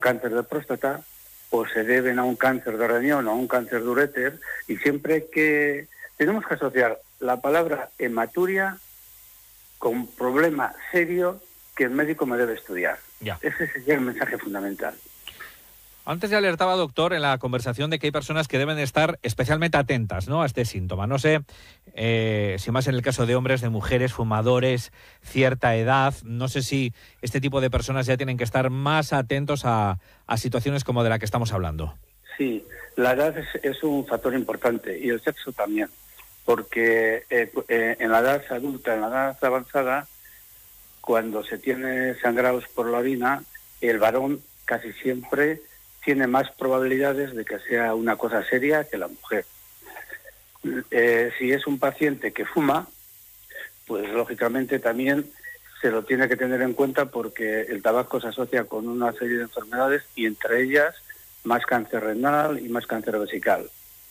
cáncer de próstata o se deben a un cáncer de riñón o a un cáncer de uréter, y siempre tenemos que asociar la palabra hematuria con problema serio que el médico me debe estudiar. Ya. Ese sería el mensaje fundamental. Antes ya alertaba, doctor, en la conversación de que hay personas que deben estar especialmente atentas, ¿no?, a este síntoma. No sé si más en el caso de hombres, de mujeres, fumadores, cierta edad. No sé si este tipo de personas ya tienen que estar más atentos a situaciones como de la que estamos hablando. Sí, la edad es un factor importante, y el sexo también, porque en la edad adulta, en la edad avanzada, cuando se tiene sangrados por la orina, el varón casi siempre tiene más probabilidades de que sea una cosa seria que la mujer. Si es un paciente que fuma, pues lógicamente también se lo tiene que tener en cuenta, porque el tabaco se asocia con una serie de enfermedades, y entre ellas más cáncer renal y más cáncer vesical.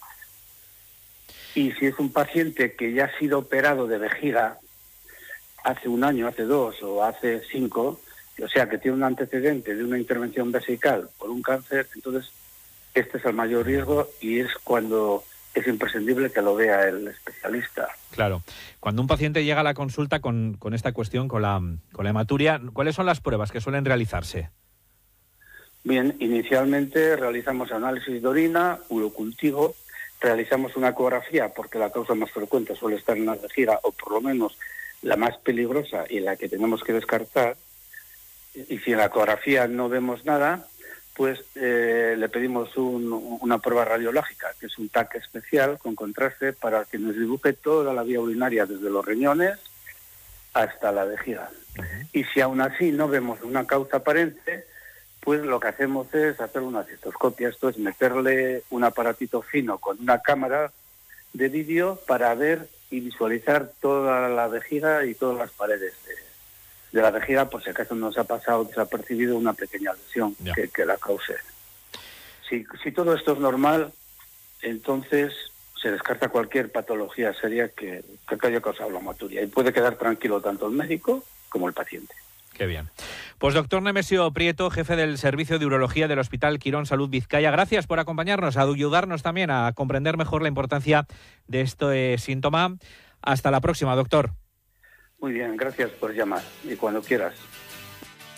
Y si es un paciente que ya ha sido operado de vejiga hace 1 año, hace 2 o hace 5, o sea que tiene un antecedente de una intervención vesical por un cáncer, entonces este es el mayor riesgo, y es cuando es imprescindible que lo vea el especialista. Claro. Cuando un paciente llega a la consulta con esta cuestión, con la hematuria, ¿cuáles son las pruebas que suelen realizarse? Bien, inicialmente realizamos análisis de orina, urocultivo, realizamos una ecografía, porque la causa más frecuente suele estar en la vejiga, o por lo menos la más peligrosa y la que tenemos que descartar. Y si en la ecografía no vemos nada, pues le pedimos una prueba radiológica, que es un TAC especial con contraste, para que nos dibuje toda la vía urinaria desde los riñones hasta la vejiga. Y si aún así no vemos una causa aparente, pues lo que hacemos es hacer una cistoscopia. Esto es meterle un aparatito fino con una cámara de vídeo para ver y visualizar toda la vejiga y todas las paredes de la vejiga, por si acaso nos ha pasado desapercibido una pequeña lesión que la cause. Si todo esto es normal, entonces se descarta cualquier patología seria que haya causado la hematuria, y puede quedar tranquilo tanto el médico como el paciente. Qué bien. Pues doctor Nemesio Prieto, jefe del Servicio de Urología del Hospital Quirón Salud Vizcaya, gracias por acompañarnos, a ayudarnos también a comprender mejor la importancia de este síntoma. Hasta la próxima, doctor. Muy bien, gracias por llamar, y cuando quieras.